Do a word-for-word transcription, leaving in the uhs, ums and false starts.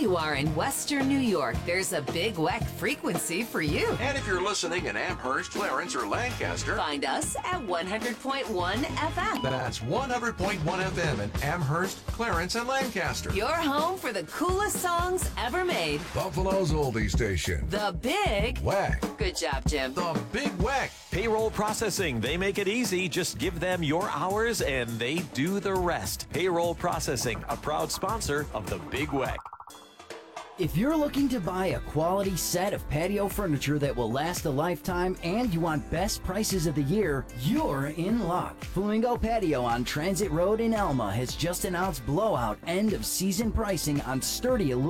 you are in Western New York, there's a Big Weck frequency for you. And if you're listening in Amherst, Clarence, or Lancaster, Find us at one hundred point one F M. that's one hundred point one F M in Amherst, Clarence, and Lancaster. Your home for the coolest songs ever made. Buffalo's oldie station. The Big Whack. Good job, Jim. The Big Weck. Payroll processing. They make it easy. Just give them your hours and they do the rest. Payroll processing, a proud sponsor of the Big Weck. If you're looking to buy a quality set of patio furniture that will last a lifetime and you want best prices of the year, you're in luck. Flamingo Patio on Transit Road in Elma has just announced blowout end of season pricing on sturdy aluminum